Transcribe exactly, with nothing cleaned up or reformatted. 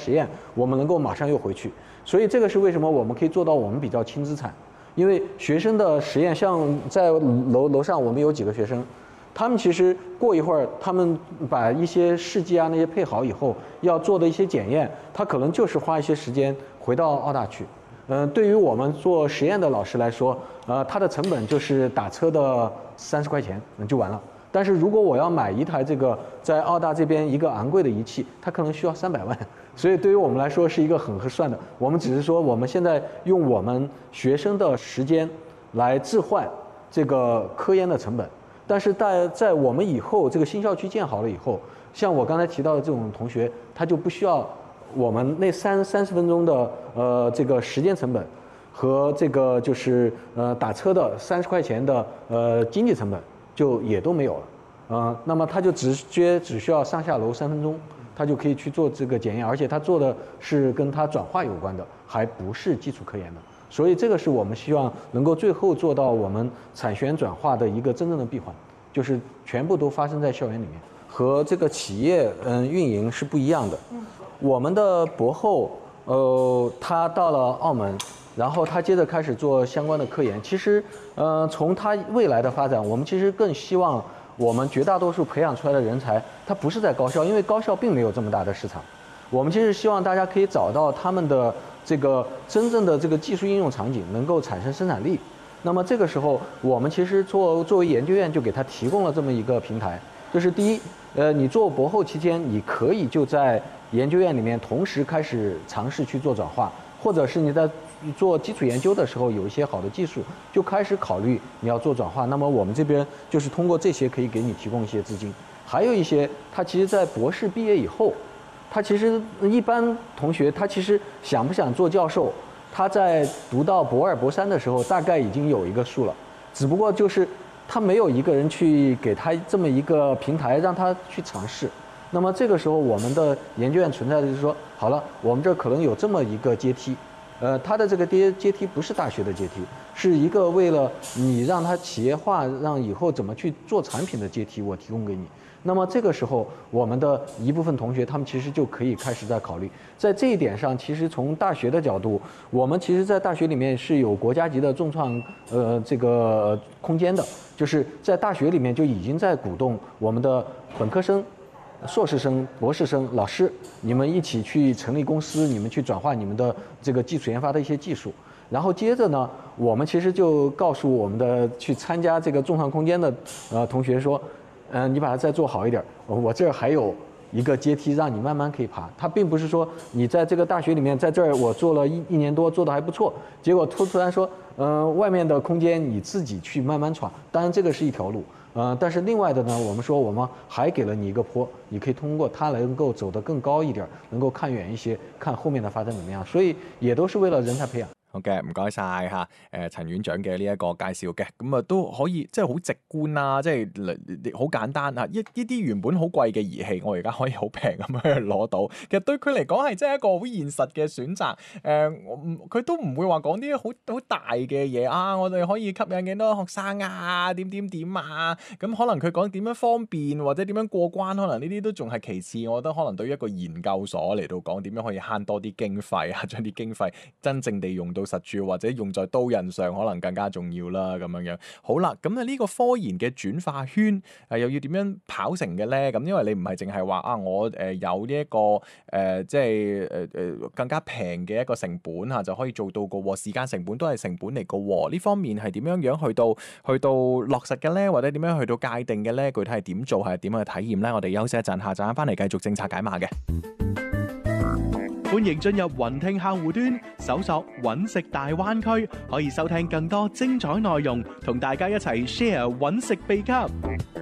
实验，我们能够马上又回去。所以这个是为什么我们可以做到我们比较轻资产，因为学生的实验，像在楼楼上我们有几个学生，他们其实过一会儿，他们把一些试剂啊那些配好以后，要做的一些检验，他可能就是花一些时间回到澳大去。嗯、呃，对于我们做实验的老师来说，呃，它的成本就是打车的三十块钱，那就完了。但是如果我要买一台这个在澳大这边一个昂贵的仪器，它可能需要三百万，所以对于我们来说是一个很合算的。我们只是说我们现在用我们学生的时间来置换这个科研的成本，但是在在我们以后这个新校区建好了以后，像我刚才提到的这种同学，他就不需要我们那三三十分钟的呃这个时间成本和这个就是呃打车的三十块钱的呃经济成本。就也都没有了，呃，那么他就直接只需要上下楼三分钟，他就可以去做这个检验，而且他做的是跟他转化有关的，还不是基础科研的，所以这个是我们希望能够最后做到我们产学研转化的一个真正的闭环，就是全部都发生在校园里面，和这个企业嗯运营是不一样的。我们的博后，呃，他到了澳门。然后他接着开始做相关的科研。其实，呃，从他未来的发展，我们其实更希望我们绝大多数培养出来的人才，他不是在高校，因为高校并没有这么大的市场。我们其实希望大家可以找到他们的这个真正的这个技术应用场景，能够产生生产力。那么这个时候，我们其实作作为研究院就给他提供了这么一个平台，就是第一，呃，你做博后期间，你可以就在研究院里面同时开始尝试去做转化，或者是你在做基础研究的时候有一些好的技术，就开始考虑你要做转化。那么我们这边就是通过这些可以给你提供一些资金。还有一些，他其实在博士毕业以后，他其实一般同学他其实想不想做教授，他在读到博二博三的时候大概已经有一个数了，只不过就是他没有一个人去给他这么一个平台让他去尝试。那么这个时候我们的研究院存在的就是说，好了，我们这可能有这么一个阶梯。呃，它的这个阶阶梯不是大学的阶梯，是一个为了你让它企业化，让以后怎么去做产品的阶梯，我提供给你。那么这个时候，我们的一部分同学，他们其实就可以开始在考虑，在这一点上，其实从大学的角度，我们其实在大学里面是有国家级的重创呃这个空间的，就是在大学里面就已经在鼓动我们的本科生。硕士生、博士生、老师，你们一起去成立公司，你们去转化你们的这个基础研发的一些技术，然后接着呢，我们其实就告诉我们的去参加这个众创空间的呃同学说，嗯、呃，你把它再做好一点，我这儿还有一个阶梯让你慢慢可以爬。它并不是说你在这个大学里面，在这儿我做了一一年多，做得还不错，结果突突然说，嗯、呃，外面的空间你自己去慢慢闯。当然这个是一条路。呃，但是另外的呢，我们说我们还给了你一个坡，你可以通过它能够走得更高一點，能夠看遠一些，看後面的發展怎麼樣，所以也都是為了人才培養。 好嘅，唔該晒嚇，誒陳院長嘅呢一個介紹嘅，咁啊都可以即係好直觀啦，即係好簡單啊！一呢啲原本好貴嘅儀器，我而家可以好平咁樣攞到，其實對佢嚟講係真係一個好現實嘅選擇。誒、呃，佢都唔會話講啲好好大嘅嘢啊！我哋可以吸引幾多學生啊？點點點啊？咁可能佢講點樣方便或者點樣過關，可能呢啲都仲係其次。我覺得可能對於一個研究所嚟到講，點樣可以慳多啲經費啊，將啲經費真正地用到實處或者用在刀刃上，可能更加重要啦。咁樣樣好啦，咁啊呢個科研嘅轉化圈誒又要點樣跑成嘅咧？咁因為你唔係淨係話啊，我誒有呢、這、一個誒、呃、即係誒誒更加平嘅一個成本嚇就可以做到個喎，時間成本都係成本嚟個喎。呢方面係點樣樣去到去到落實嘅咧，或者點樣去到界定嘅咧？具體係點做係點樣去體驗咧？我哋休息一陣，下陣翻嚟繼續政策解碼嘅。歡迎進入雲聽客戶端，搜索揾食大灣區，可以收聽更多精彩內容，同大家一齊 share 揾食秘笈。